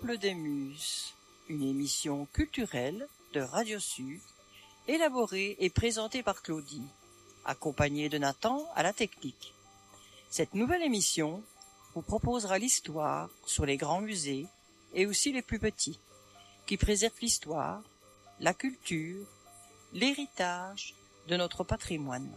Temple des Muses, une émission culturelle de Radio Sud, élaborée et présentée par Claudie, accompagnée de Nathan à la technique. Cette nouvelle émission vous proposera l'histoire sur les grands musées et aussi les plus petits, qui préservent l'histoire, la culture, l'héritage de notre patrimoine.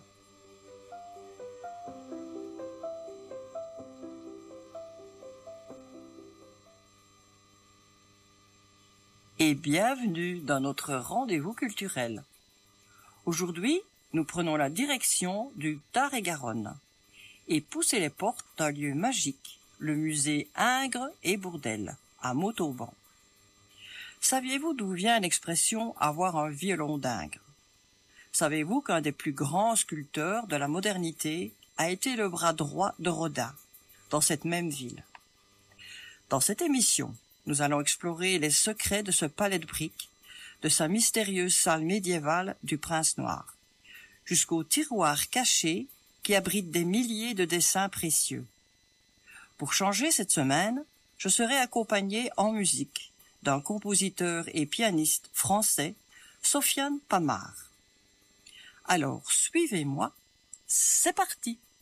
Et bienvenue dans notre rendez-vous culturel. Aujourd'hui, nous prenons la direction du Tarn-et-Garonne et poussez les portes d'un lieu magique, le musée Ingres et Bourdelle, à Montauban. Saviez-vous d'où vient l'expression « avoir un violon d'Ingres » ? Savez-vous qu'un des plus grands sculpteurs de la modernité a été le bras droit de Rodin, dans cette même ville ? Dans cette émission, nous allons explorer les secrets de ce palais de briques, de sa mystérieuse salle médiévale du Prince Noir, jusqu'au tiroir caché qui abrite des milliers de dessins précieux. Pour changer cette semaine, je serai accompagné en musique d'un compositeur et pianiste français, Sofiane Pamart. Alors, suivez-moi, c'est parti!